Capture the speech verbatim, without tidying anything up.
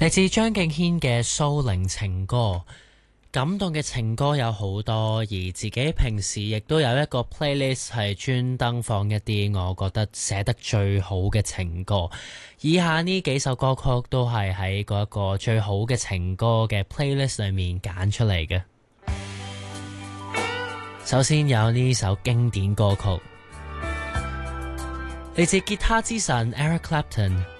嚟自張敬軒嘅蘇寧情歌。感動嘅情歌有好多，而自己平時亦都有一個 playlist 係專登放一啲我覺得寫得最好嘅情歌。以下呢幾首歌曲都係喺嗰一個最好嘅情歌嘅 playlist 裏面揀出嚟嘅。首先有呢首經典歌曲，嚟自吉他之神 Eric Clapton